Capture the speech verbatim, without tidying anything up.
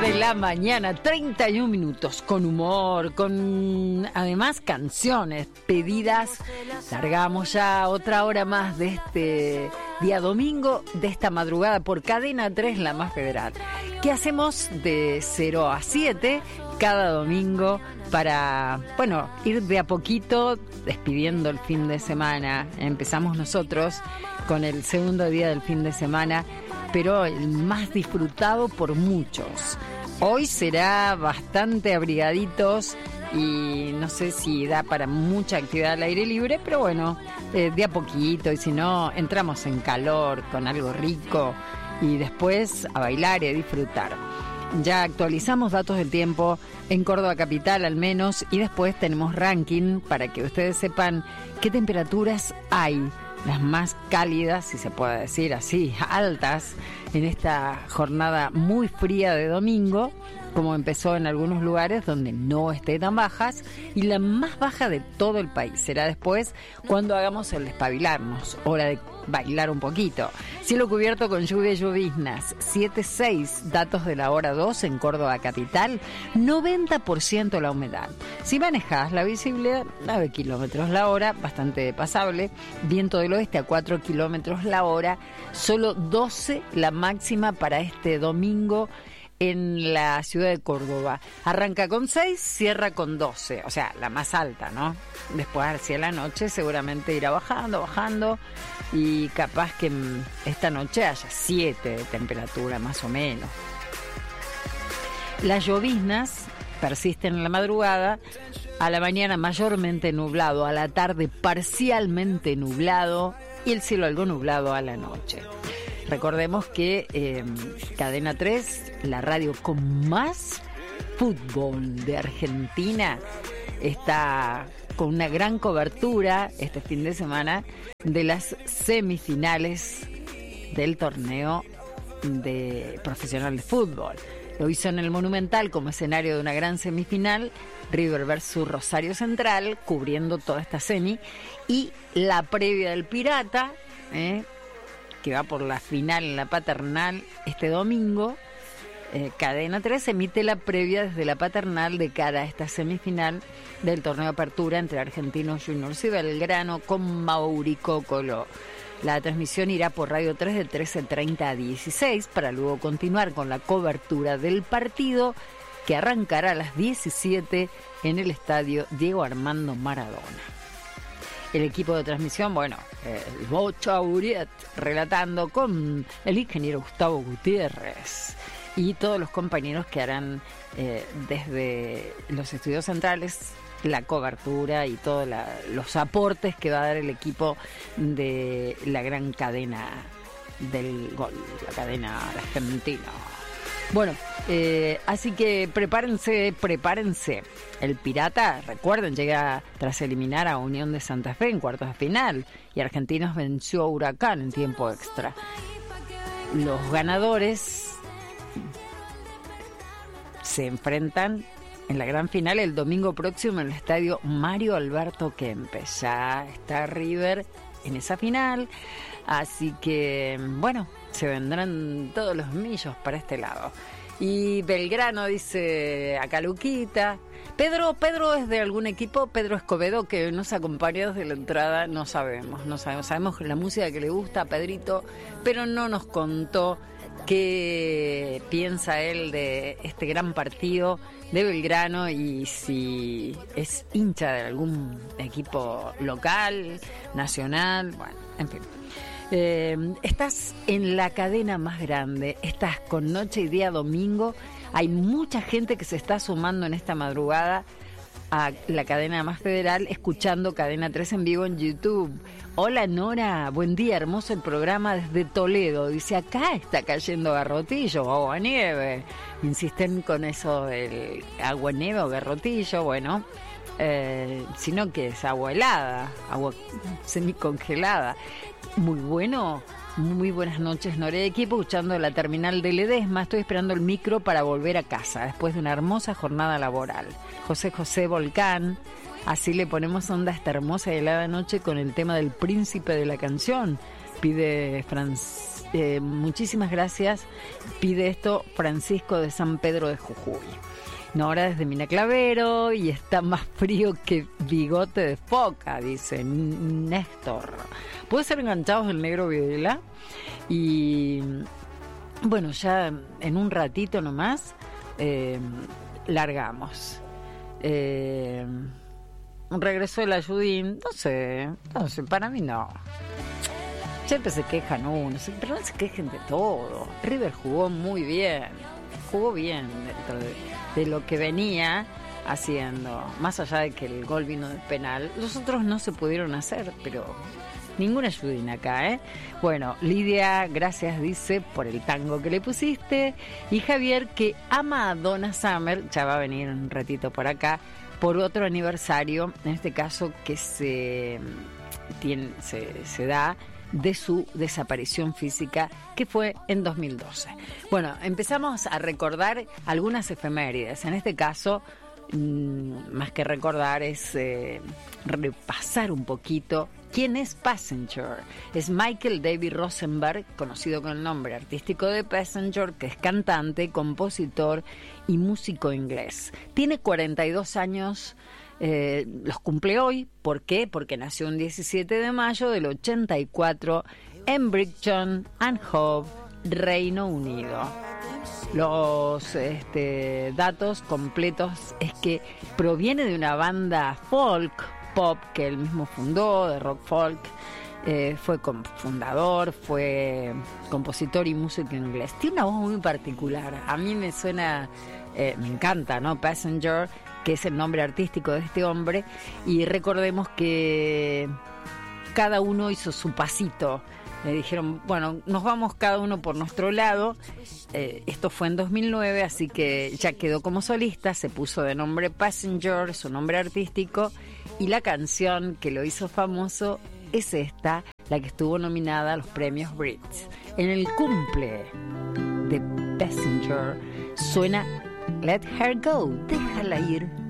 de la mañana, treinta y un minutos, con humor, con además canciones pedidas. Largamos ya otra hora más de este día domingo, de esta madrugada por Cadena tres, la más federal. ¿Qué hacemos de cero a siete cada domingo para, bueno, ir de a poquito despidiendo el fin de semana? Empezamos nosotros con el segundo día del fin de semana, pero el más disfrutado por muchos. Hoy será bastante abrigaditos y no sé si da para mucha actividad al aire libre, pero bueno, eh, de a poquito, y si no, entramos en calor con algo rico y después a bailar y a disfrutar. Ya actualizamos datos del tiempo en Córdoba capital al menos, y después tenemos ranking para que ustedes sepan qué temperaturas hay, las más cálidas, si se puede decir así, altas, en esta jornada muy fría de domingo, como empezó en algunos lugares donde no esté tan bajas, y la más baja de todo el país será después cuando hagamos el despabilarnos, hora de bailar un poquito. Cielo cubierto con lluvia y lloviznas, siete seis, datos de la hora dos en Córdoba capital, noventa por ciento la humedad. Si manejás la visibilidad, nueve kilómetros la hora, bastante pasable, viento del oeste a cuatro kilómetros la hora, solo doce la máxima para este domingo en la ciudad de Córdoba. Arranca con seis, cierra con doce, o sea, la más alta, ¿no? Después hacia la noche seguramente irá bajando, bajando, y capaz que esta noche haya siete de temperatura más o menos. Las lloviznas persisten en la madrugada, a la mañana mayormente nublado, a la tarde parcialmente nublado y el cielo algo nublado a la noche. Recordemos que eh, Cadena tres, la radio con más fútbol de Argentina, está con una gran cobertura este fin de semana de las semifinales del torneo de profesional de fútbol. Lo hizo en el Monumental como escenario de una gran semifinal, River versus Rosario Central, cubriendo toda esta semi, y la previa del Pirata, ¿eh? que va por la final en la Paternal este domingo. eh, Cadena tres emite la previa desde la Paternal de cara a esta semifinal del torneo de apertura entre Argentinos Juniors y Belgrano con Mauricio Coló. La transmisión irá por Radio tres de trece treinta a dieciséis para luego continuar con la cobertura del partido, que arrancará a las diecisiete en el estadio Diego Armando Maradona. El equipo de transmisión, bueno, el Bocha Uriet relatando con el ingeniero Gustavo Gutiérrez y todos los compañeros que harán eh, desde los estudios centrales la cobertura y todos los aportes que va a dar el equipo de la gran cadena del gol, la cadena argentina. Bueno, eh, así que prepárense, prepárense. El Pirata, recuerden, llega tras eliminar a Unión de Santa Fe en cuartos de final, y Argentinos venció a Huracán en tiempo extra. Los ganadores se enfrentan en la gran final el domingo próximo en el estadio Mario Alberto Kempes. Ya está River en esa final, así que bueno, se vendrán todos los millos para este lado. Y Belgrano, dice acá Luquita. Pedro, Pedro es de algún equipo, Pedro Escobedo, que nos acompaña desde la entrada, no sabemos, no sabemos, sabemos la música que le gusta a Pedrito, pero no nos contó qué piensa él de este gran partido de Belgrano y si es hincha de algún equipo local, nacional, bueno, en fin. Eh, estás en la cadena más grande, estás con Noche y Día Domingo. Hay mucha gente que se está sumando en esta madrugada a la cadena más federal, escuchando Cadena tres en vivo en YouTube. Hola Nora, buen día, hermoso el programa desde Toledo. Dice, acá está cayendo garrotillo, agua nieve. Insisten con eso del agua nieve o garrotillo, bueno, eh, sino que es agua helada, agua semicongelada. Muy bueno, muy buenas noches, Nora de equipo, escuchando la terminal de Ledesma. Estoy esperando el micro para volver a casa después de una hermosa jornada laboral. José José Volcán, así le ponemos onda a esta hermosa y helada noche con el tema del príncipe de la canción. pide Francisco. Eh, muchísimas gracias. Pide esto Francisco de San Pedro de Jujuy. Nora desde Mina Clavero y está más frío que bigote de foca, dice Néstor. Puede ser enganchados del negro Videla. Y bueno, ya en un ratito nomás eh, largamos. Eh, un regreso de la Judín, no sé, no sé, para mí no. Siempre se quejan uno, pero no se quejen de todo. River jugó muy bien, jugó bien dentro de, de lo que venía haciendo. Más allá de que el gol vino de penal, los otros no se pudieron hacer, pero ninguna ayudina acá, ¿eh? Bueno, Lidia, gracias, dice, por el tango que le pusiste. Y Javier, que ama a Donna Summer, ya va a venir un ratito por acá, por otro aniversario, en este caso que se, tiene, se, se da de su desaparición física, que fue en dos mil doce. Bueno, empezamos a recordar algunas efemérides. En este caso, mmm, más que recordar, es eh, repasar un poquito quién es Passenger. Es Michael David Rosenberg, conocido con el nombre artístico de Passenger, que es cantante, compositor y músico inglés. Tiene cuarenta y dos años. Eh, los cumple hoy. ¿Por qué? Porque nació un diecisiete de mayo del ochenta y cuatro en Brighton and Hove, Reino Unido. Los este, datos completos es que proviene de una banda folk pop que él mismo fundó, de rock folk. Eh, fue fundador, fue compositor y músico inglés. Tiene una voz muy particular. A mí me suena, eh, me encanta, ¿no? Passenger, que es el nombre artístico de este hombre. Y recordemos que cada uno hizo su pasito. Le dijeron, bueno, nos vamos cada uno por nuestro lado. Eh, esto fue en dos mil nueve, así que ya quedó como solista. Se puso de nombre Passenger, su nombre artístico. Y la canción que lo hizo famoso es esta, la que estuvo nominada a los premios Brits. En el cumple de Passenger suena Let Her Go, déjala ir.